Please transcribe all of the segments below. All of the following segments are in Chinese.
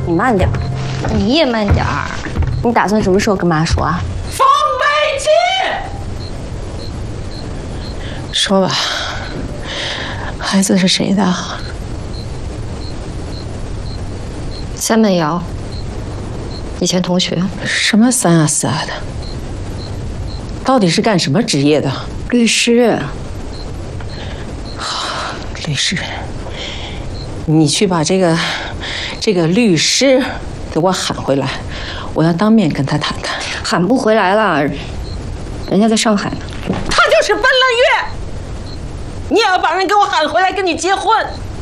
你慢点， 你也慢点儿。 你打算什么时候跟妈说啊？ 方美琪， 说吧，孩子是谁的？ 三门瑶，以前同学。 什么三啊四啊的？到底是干什么职业的？ 律师。 律师，你去把这个律师给我喊回来，我要当面跟他谈谈。 喊不回来了，人家在上海呢。 他就是奔了月，你也要把人给我喊回来跟你结婚。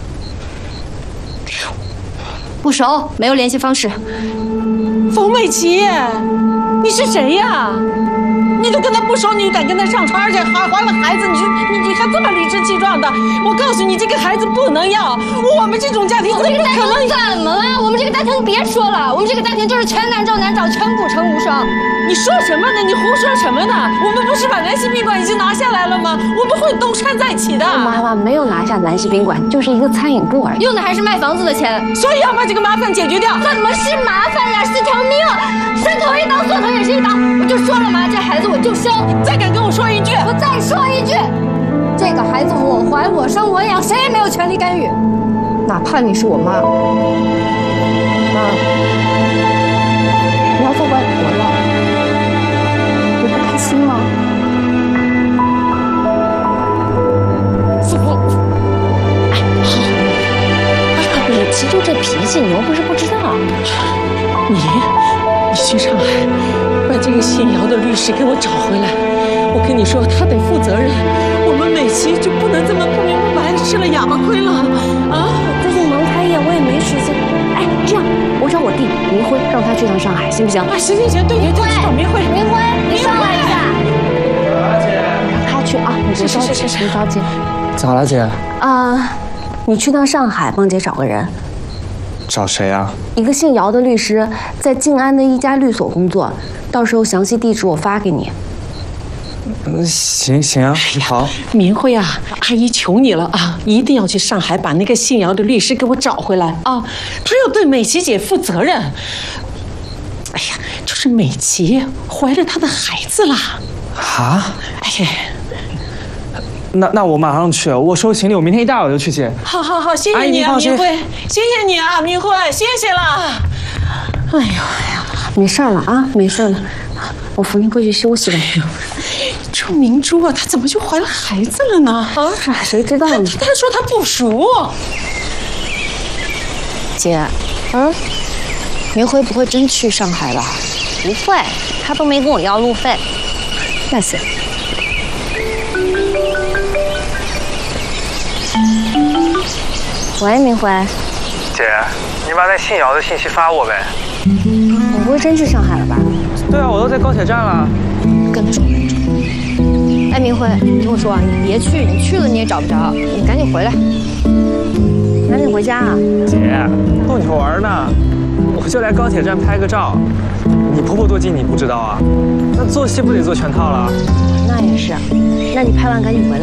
不熟，没有联系方式。 冯美琪，你是谁呀？你都跟他不熟，你敢跟他上床，而且还怀了孩子，你还这么理直气壮的？我告诉你，这个孩子不能要，我们这种家庭怎么可能？ 怎么了？我们这个家庭别说了，我们这个家庭就是全难找难找，全不成无双。 你说什么呢？你胡说什么呢？我们不是把南溪宾馆已经拿下来了吗？我们会东山再起的。 妈没有拿下南溪宾馆，就是一个餐饮部而已。 用的还是卖房子的钱， 所以要把这个麻烦解决掉。 怎么是麻烦呀？是条命，伸头一刀，缩头也是一刀。我就说了嘛，这孩子我就生。 再敢跟我说一句， 我再说一句，这个孩子我怀我生我养，谁也没有权利干预，哪怕你是我妈。 妈，你要做外婆了，你不开心吗？ 你其实就这脾气，你又不是不知道。 你去上海，把这个姓姚的律师给我找回来。我跟你说，他得负责任。我们美琪就不能这么不明不白的吃了哑巴亏了啊！ 最近忙开业，我也没时间。哎，这样我找我弟明辉，让他去趟上海，行不行？ 啊，行，对，找明辉。 明辉，你上来一下。 让他去啊，你别着急，别着急。 咋了，姐？ 你去趟上海，帮姐找个人。 找谁啊？ 一个姓姚的律师，在静安的一家律所工作，到时候详细地址我发给你。 行啊，好。 明辉啊，阿姨求你了啊，一定要去上海把那个姓姚的律师给我找回来啊！他要对美琪姐负责任。哎呀，就是美琪怀了他的孩子了。 啊？ 哎。 那我马上去，我收行李，我明天一大早就去接。 好，谢谢你啊，明辉，谢谢你啊，明辉，谢谢了。哎呀， 没事了啊，没事了，我扶你过去休息吧。 这明珠啊，她怎么就怀了孩子了呢？啊， 谁知道呢？ 她说她不熟。 姐，明辉不会真去上海吧？不会，他都没跟我要路费。 那行。喂，明辉。 姐，你把那姓姚的信息发我呗。 你不会真去上海了吧？ 对啊，我都在高铁站了。 跟他说。哎，明辉，你听我说啊，你别去，你去了你也找不着，你赶紧回来。 赶紧回家啊！ 姐，逗你玩呢，我就来高铁站拍个照。你婆婆多金你不知道啊？那做戏不得做全套了？ 那也是，那你拍完赶紧回来。